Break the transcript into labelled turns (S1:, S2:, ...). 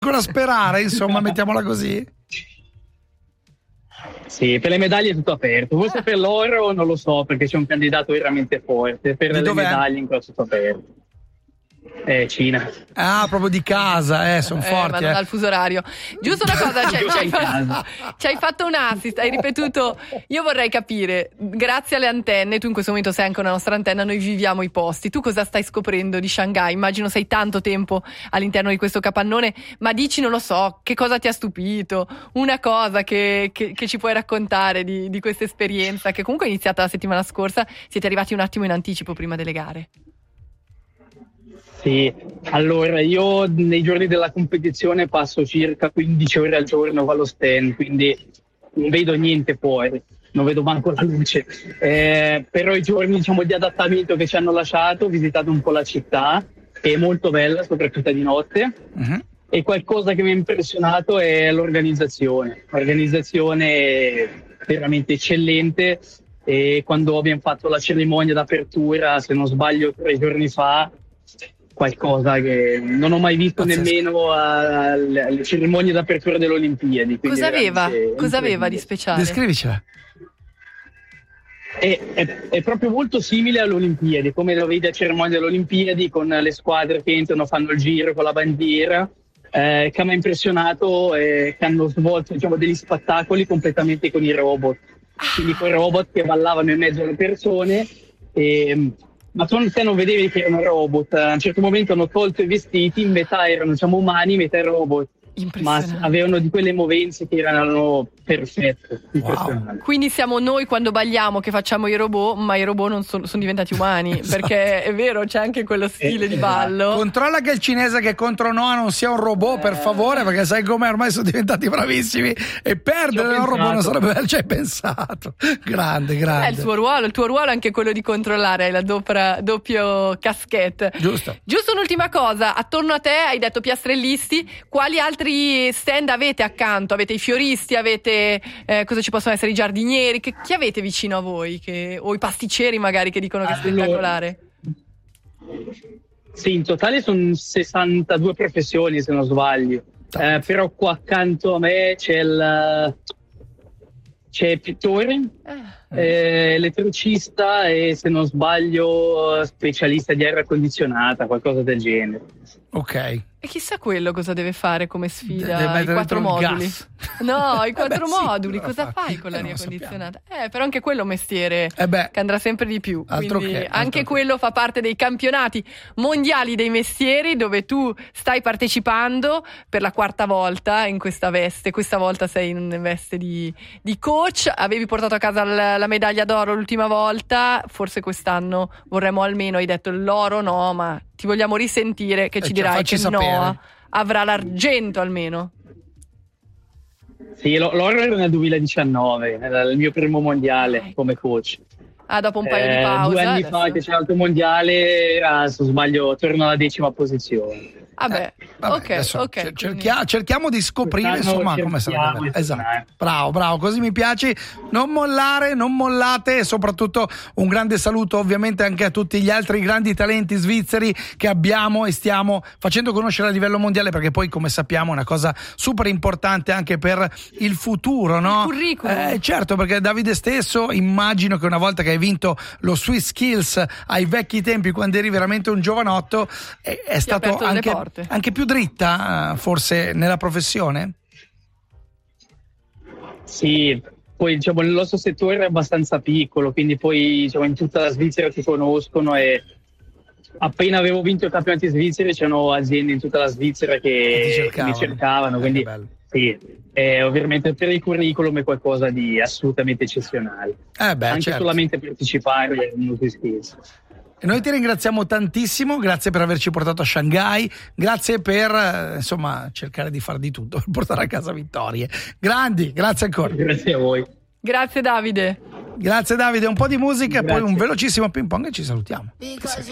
S1: ancora sperare, insomma, mettiamola così.
S2: Sì, per le medaglie è tutto aperto. Forse per l'oro non lo so, perché c'è un candidato veramente forte. Per le medaglie ancora tutto aperto. Cina.
S1: Ah, proprio di casa, sono forti.
S3: Ma non ha il fuso orario. Giusto una cosa, ci hai fatto un assist, hai ripetuto. Io vorrei capire, grazie alle antenne, tu in questo momento sei anche una nostra antenna, noi viviamo i posti. Tu cosa stai scoprendo di Shanghai? Immagino sei tanto tempo all'interno di questo capannone, ma dici, non lo so, che cosa ti ha stupito? Una cosa che ci puoi raccontare di questa esperienza, che comunque è iniziata la settimana scorsa, siete arrivati un attimo in anticipo prima delle gare.
S2: Sì, allora io nei giorni della competizione passo circa 15 ore al giorno allo stand, quindi non vedo niente fuori, non vedo manco la luce. Però i giorni, diciamo, di adattamento che ci hanno lasciato, ho visitato un po' la città, che è molto bella, soprattutto di notte. Uh-huh. E qualcosa che mi ha impressionato è l'organizzazione. L'organizzazione è veramente eccellente, e quando abbiamo fatto la cerimonia d'apertura, se non sbaglio 3 giorni fa, qualcosa che non ho mai visto nemmeno alle cerimonie d'apertura delle Olimpiadi.
S3: Cosa aveva di speciale?
S1: Descrivicela.
S2: È proprio molto simile alle Olimpiadi, come lo vedi a cerimonia delle Olimpiadi, con le squadre che entrano, fanno il giro con la bandiera. Che mi ha impressionato che hanno svolto, diciamo, degli spettacoli completamente con i robot. Quindi quei robot che ballavano in mezzo alle persone, ma tu non vedevi che erano robot. A un certo momento hanno tolto i vestiti, in metà erano, diciamo, umani, in metà erano robot. Ma avevano di quelle movenze che erano perfette.
S1: Wow.
S3: Quindi siamo noi quando balliamo che facciamo i robot, ma i robot non sono diventati umani. Esatto. Perché è vero, c'è anche quello stile di ballo.
S1: Controlla che il cinese che è contro Noah non sia un robot, per favore, perché sai come ormai sono diventati bravissimi, e perdere un robot non sarebbe bello. Ci hai pensato. Grande.
S3: Il tuo ruolo è anche quello di controllare, hai la doppio caschette.
S1: Giusto
S3: un'ultima cosa, attorno a te hai detto piastrellisti, quali altri stand avete accanto? Avete i fioristi, avete cosa ci possono essere, i giardinieri, chi avete vicino a voi, o i pasticceri magari che dicono che è spettacolare?
S2: Sì, in totale sono 62 professioni, se non sbaglio. Però qua accanto a me c'è il pittore, elettricista e, se non sbaglio, specialista di aria condizionata, qualcosa del genere.
S1: Ok.
S3: E chissà quello cosa deve fare come sfida, i 4 moduli.
S1: Gas.
S3: No, i 4 moduli,
S1: sì,
S3: cosa fai con l'aria condizionata? Però anche quello è un mestiere che andrà sempre di più. Quindi anche quello fa parte dei campionati mondiali dei mestieri, dove tu stai partecipando per la 4ª volta in questa veste. Questa volta sei in veste di coach. Avevi portato a casa la medaglia d'oro l'ultima volta, forse quest'anno vorremmo almeno, hai detto l'oro no, ma ti vogliamo risentire che ci dirai che Noah avrà l'argento almeno.
S2: Sì, l'oro era nel 2019, era il mio primo mondiale come coach.
S3: Dopo un paio di pause.
S2: 2 anni fa che c'è l'altro mondiale, se non sbaglio, torno alla 10ª posizione.
S3: Ok.
S1: Cerchiamo di scoprire, insomma, come sarà. Esatto. Bravo, così mi piace. Non mollate, e soprattutto un grande saluto ovviamente anche a tutti gli altri grandi talenti svizzeri che abbiamo e stiamo facendo conoscere a livello mondiale, perché poi, come sappiamo, è una cosa super importante anche per il futuro, no?
S3: Il curriculum.
S1: Certo, perché Davide stesso, immagino che una volta che hai vinto lo Swiss Skills ai vecchi tempi, quando eri veramente un giovanotto, è stato anche più dritta, forse, nella professione?
S2: Sì, poi, diciamo, il nostro settore è abbastanza piccolo, quindi poi, diciamo, in tutta la Svizzera ti conoscono, e appena avevo vinto i campionati svizzeri c'erano aziende in tutta la Svizzera che mi cercavano, quindi sì, ovviamente per il curriculum è qualcosa di assolutamente eccezionale. Anche solamente partecipare non si scherza.
S1: E noi ti ringraziamo tantissimo, grazie per averci portato a Shanghai, grazie per insomma cercare di fare di tutto per portare a casa vittorie. Grandi, grazie ancora.
S2: Grazie a voi.
S3: Grazie Davide,
S1: un po' di musica e poi un velocissimo ping pong e ci salutiamo.